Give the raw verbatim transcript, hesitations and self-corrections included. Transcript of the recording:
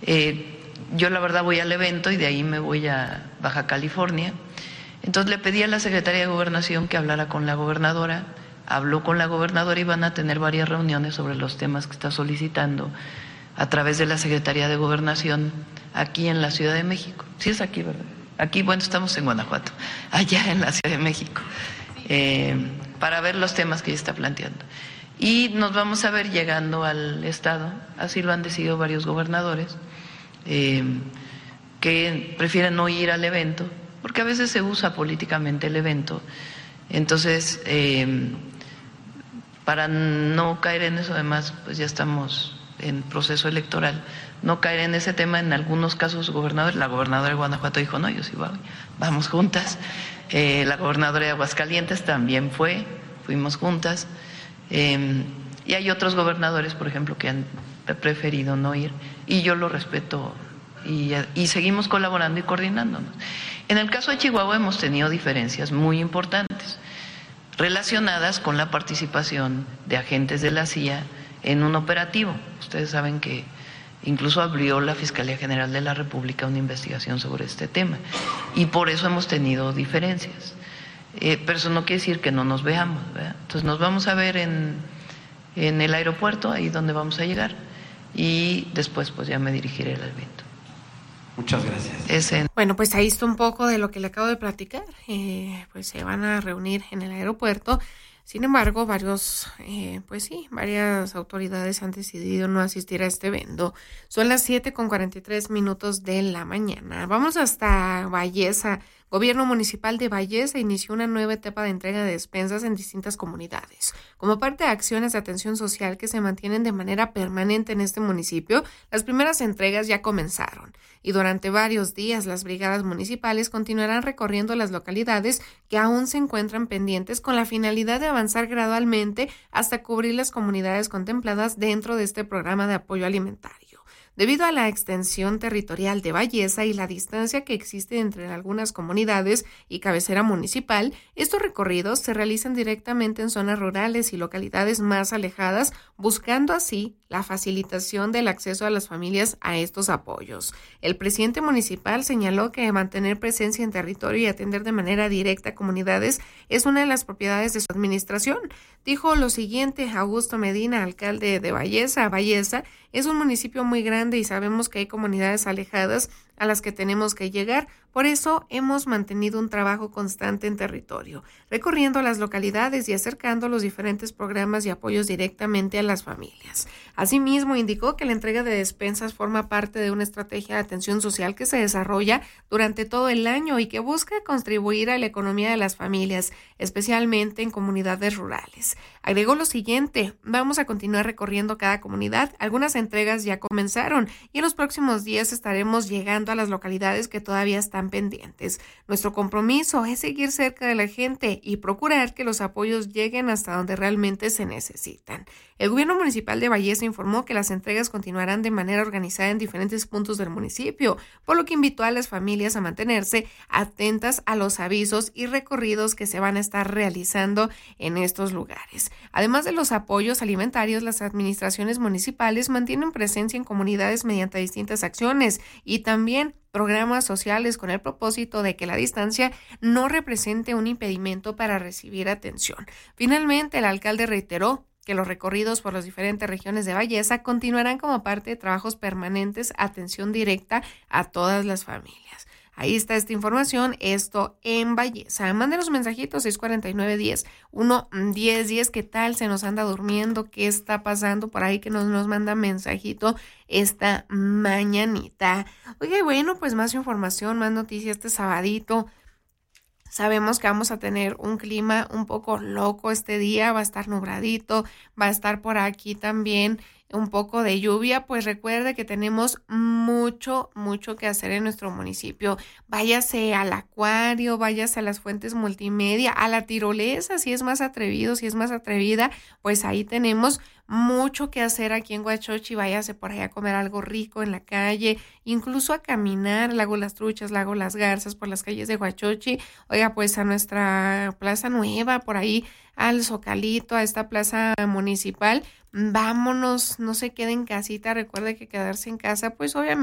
Eh, yo la verdad voy al evento y de ahí me voy a Baja California. Entonces le pedí a la Secretaría de Gobernación que hablara con la gobernadora, habló con la gobernadora y van a tener varias reuniones sobre los temas que está solicitando a través de la Secretaría de Gobernación aquí en la Ciudad de México. Sí es aquí, ¿verdad? Aquí, bueno, estamos en Guanajuato, allá en la Ciudad de México, eh, para ver los temas que ella está planteando. Y nos vamos a ver llegando al Estado, así lo han decidido varios gobernadores, eh, que prefieren no ir al evento, porque a veces se usa políticamente el evento. Entonces, eh, para no caer en eso, además, pues ya estamos en proceso electoral, no caer en ese tema. En algunos casos, gobernadores, la gobernadora de Guanajuato dijo, no, yo sí voy, vamos juntas. Eh, la gobernadora de Aguascalientes también fue, fuimos juntas. Eh, y hay otros gobernadores, por ejemplo, que han preferido no ir, y yo lo respeto, y, y seguimos colaborando y coordinándonos. En el caso de Chihuahua hemos tenido diferencias muy importantes relacionadas con la participación de agentes de la C I A en un operativo. Ustedes saben que incluso abrió la Fiscalía General de la República una investigación sobre este tema, y por eso hemos tenido diferencias. Eh, pero eso no quiere decir que no nos veamos, ¿verdad? Entonces nos vamos a ver en, en el aeropuerto, ahí donde vamos a llegar, y después pues ya me dirigiré al evento. Muchas gracias. Ese... Bueno, pues ahí está un poco de lo que le acabo de platicar. Eh, pues se van a reunir en el aeropuerto. Sin embargo, varios, eh, pues sí, varias autoridades han decidido no asistir a este evento. Son las siete con cuarenta y tres minutos de la mañana. Vamos hasta Valleza. Gobierno Municipal de Valleza inició una nueva etapa de entrega de despensas en distintas comunidades. Como parte de acciones de atención social que se mantienen de manera permanente en este municipio, las primeras entregas ya comenzaron y durante varios días las brigadas municipales continuarán recorriendo las localidades que aún se encuentran pendientes con la finalidad de avanzar gradualmente hasta cubrir las comunidades contempladas dentro de este programa de apoyo alimentario. Debido a la extensión territorial de Valleza y la distancia que existe entre algunas comunidades y cabecera municipal, estos recorridos se realizan directamente en zonas rurales y localidades más alejadas, buscando así la facilitación del acceso a las familias a estos apoyos. El presidente municipal señaló que mantener presencia en territorio y atender de manera directa a comunidades es una de las propiedades de su administración. Dijo lo siguiente Augusto Medina, alcalde de Valleza. Valleza es un municipio muy grande y sabemos que hay comunidades alejadas a las que tenemos que llegar. Por eso hemos mantenido un trabajo constante en territorio, recorriendo las localidades y acercando los diferentes programas y apoyos directamente a las familias. Asimismo, indicó que la entrega de despensas forma parte de una estrategia de atención social que se desarrolla durante todo el año y que busca contribuir a la economía de las familias, especialmente en comunidades rurales. Agregó lo siguiente: vamos a continuar recorriendo cada comunidad. Algunas entregas ya comenzaron y en los próximos días estaremos llegando a las localidades que todavía están pendientes. Nuestro compromiso es seguir cerca de la gente y procurar que los apoyos lleguen hasta donde realmente se necesitan. El gobierno municipal de Valleza informó que las entregas continuarán de manera organizada en diferentes puntos del municipio, por lo que invitó a las familias a mantenerse atentas a los avisos y recorridos que se van a estar realizando en estos lugares. Además de los apoyos alimentarios, las administraciones municipales mantienen presencia en comunidades mediante distintas acciones y también programas sociales con el propósito de que la distancia no represente un impedimento para recibir atención. Finalmente, el alcalde reiteró que los recorridos por las diferentes regiones de Valleza continuarán como parte de trabajos permanentes, atención directa a todas las familias. Ahí está esta información, esto en Valleza. Mándenos mensajitos seis cuarenta y nueve, diez, uno, diez, diez. ¿Qué tal? ¿Se nos anda durmiendo? ¿Qué está pasando por ahí que nos, nos manda mensajito esta mañanita? Oye, bueno, pues más información, más noticias este sabadito. Sabemos que vamos a tener un clima un poco loco este día, va a estar nubladito, va a estar por aquí también un poco de lluvia. Pues recuerde que tenemos mucho, mucho que hacer en nuestro municipio. Váyase al acuario, váyase a las fuentes multimedia, a la tirolesa, si es más atrevido, si es más atrevida, pues ahí tenemos mucho que hacer aquí en Huachochi. Váyase por ahí a comer algo rico en la calle, incluso a caminar, Lago Las Truchas, Lago Las Garzas, por las calles de Huachochi. Oiga, pues a nuestra plaza nueva, por ahí al Zocalito, a esta plaza municipal. Vámonos, no se quede en casita. Recuerde que quedarse en casa, pues obviamente